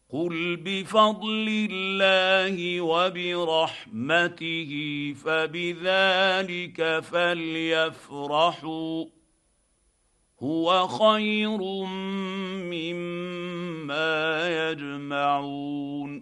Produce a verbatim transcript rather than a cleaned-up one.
قل بفضل الله وبرحمته فبذلك فليفرحوا هو خير مما يجمعون.